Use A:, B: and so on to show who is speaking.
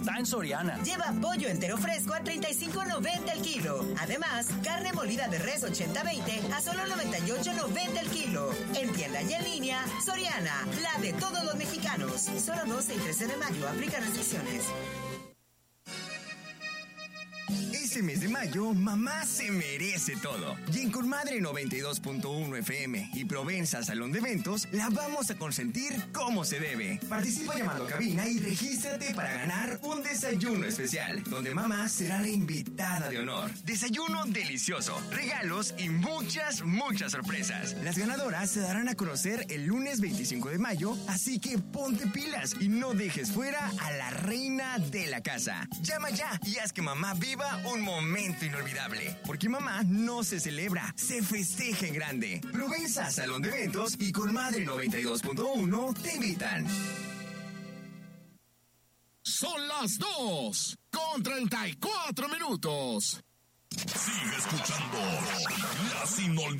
A: está en Soriana.
B: Lleva pollo entero fresco a $35.90 el kilo. Además, carne molida de res 80-20 a solo $98.90 el kilo. En tienda y en línea, Soriana, la de todos los mexicanos. Solo 12 y 13 de mayo, aplica restricciones.
C: Este mes de mayo, mamá se merece todo. Y en Comadre 92.1 FM y Provenza Salón de Eventos, la vamos a consentir como se debe. Participa llamando a cabina y regístrate para ganar un desayuno especial, donde mamá será la invitada de honor. Desayuno delicioso, regalos y muchas sorpresas. Las ganadoras se darán a conocer el lunes 25 de mayo, así que ponte pilas y no dejes fuera a la reina de la casa. Llama ya y haz que mamá viva un momento inolvidable, porque mamá no se celebra, se festeja en grande. Provenza Salón de Eventos y Comadre 92.1 te invitan.
D: Son las 2:34. Sigue escuchando Las Inolvidables.